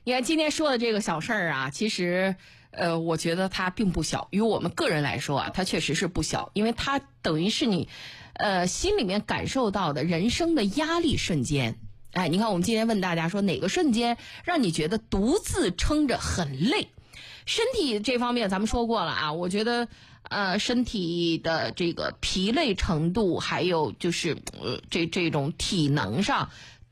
你看今天说的这个小事儿啊，其实我觉得它并不小，于我们个人来说啊，它确实是不小，因为它等于是你心里面感受到的人生的压力瞬间。哎，你看我们今天问大家说，哪个瞬间让你觉得独自撑着很累？身体这方面咱们说过了啊，我觉得身体的这个疲累程度，还有就是这种体能上，